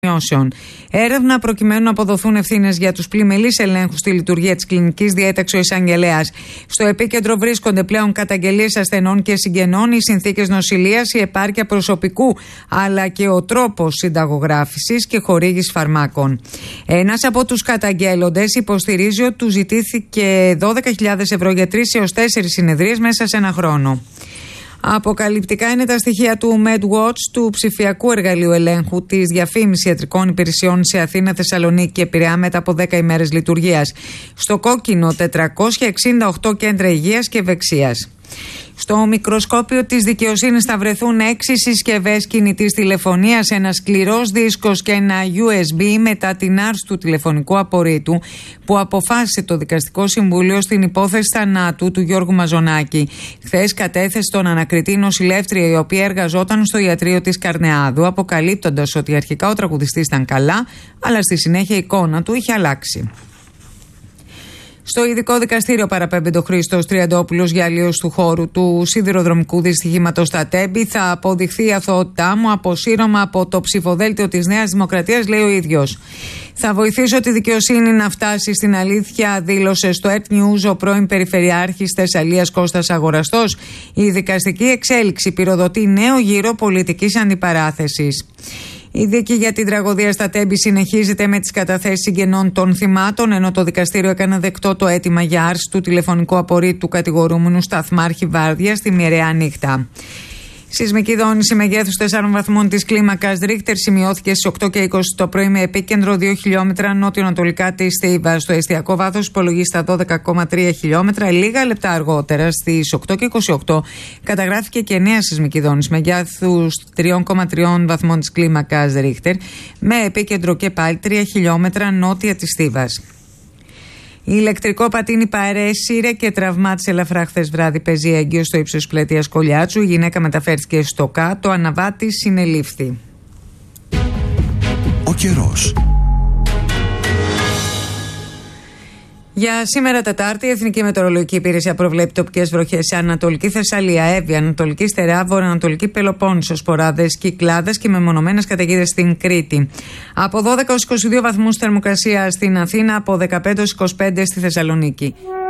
Έρευνα προκειμένου να αποδοθούν ευθύνες για τους πλημελείς ελέγχους στη λειτουργία της κλινικής, διέταξε ο εισαγγελέας. Στο επίκεντρο βρίσκονται πλέον καταγγελίες ασθενών και συγγενών, οι συνθήκες νοσηλείας, η επάρκεια προσωπικού αλλά και ο τρόπος συνταγογράφησης και χορήγησης φαρμάκων. Ένας από τους καταγγέλλοντες υποστηρίζει ότι του ζητήθηκε 12.000 ευρώ για 3 έως 4 συνεδρίες μέσα σε ένα χρόνο. Αποκαλυπτικά είναι τα στοιχεία του MedWatch, του ψηφιακού εργαλείου ελέγχου της διαφήμισης ιατρικών υπηρεσιών σε Αθήνα, Θεσσαλονίκη και Πειραιά μετά από 10 ημέρες λειτουργίας. Στο κόκκινο 468 κέντρα υγείας και ευεξίας. Στο μικροσκόπιο της δικαιοσύνης θα βρεθούν 6 συσκευές κινητής τηλεφωνίας, ένας σκληρός δίσκος και ένα USB μετά την άρση του τηλεφωνικού απορρίτου που αποφάσισε το Δικαστικό Συμβούλιο στην υπόθεση θανάτου του Γιώργου Μαζονάκη. Χθες κατέθεσε τον ανακριτή νοσηλεύτρια η οποία εργαζόταν στο ιατρείο της Καρνεάδου, αποκαλύπτοντας ότι αρχικά ο τραγουδιστής ήταν καλά, αλλά στη συνέχεια η εικόνα του είχε αλλάξει. Στο ειδικό δικαστήριο παραπέμπεται ο Χρήστος Τριαντόπουλος για αλλίωση του χώρου του σιδηροδρομικού δυστυχήματος στα Τέμπη. Θα αποδειχθεί η αθωότητά μου, αποσύρωμα από το ψηφοδέλτιο της Νέας Δημοκρατίας, λέει ο ίδιος. Θα βοηθήσω τη δικαιοσύνη να φτάσει στην αλήθεια, δήλωσε στο Earth News ο πρώην Περιφερειάρχης Θεσσαλίας Κώστας Αγοραστός. Η δικαστική εξέλιξη πυροδοτεί νέο γύρο πολιτικής αντιπαράθεσης. Η δίκη για την τραγωδία στα Τέμπη συνεχίζεται με τις καταθέσεις συγγενών των θυμάτων, ενώ το δικαστήριο έκανε δεκτό το αίτημα για άρση του τηλεφωνικού απορρίτου του κατηγορούμενου Σταθμάρχη Βάρδια στη μοιραία νύχτα. Σεισμική δόνηση μεγέθους 4 βαθμών της κλίμακας Ρίχτερ σημειώθηκε στις 8:20 το πρωί με επίκεντρο 2 χιλιόμετρα νότιο-ανατολικά της Θήβας. Το εστιακό βάθος υπολογίζει στα 12,3 χιλιόμετρα. Λίγα λεπτά αργότερα, στις 8:28, καταγράφηκε και νέα σεισμική δόνηση μεγέθους 3,3 βαθμών της κλίμακας Ρίχτερ με επίκεντρο και πάλι 3 χιλιόμετρα νότια της Θήβας. Ηλεκτρικό πατίνι παρέσυρε και τραυμάτισε ελαφρά χθες βράδυ. Παίζει έγκυο στο ύψος της πλατείας Κολιάτσου. Η γυναίκα μεταφέρθηκε στο ΚΑ. Το αναβάτης συνελήφθη. Ο καιρός. Για σήμερα Τετάρτη, η Εθνική Μετεωρολογική Υπηρεσία προβλέπει τοπικές βροχές σε Ανατολική Θεσσαλία, Εύβοια, Ανατολική Στερεά, Βορειοανατολική Πελοπόννησο, σποράδες, κυκλάδες και μεμονωμένες καταιγίδες στην Κρήτη. Από 12 έως 22 βαθμούς θερμοκρασία στην Αθήνα, από 15 έως 25 στη Θεσσαλονίκη.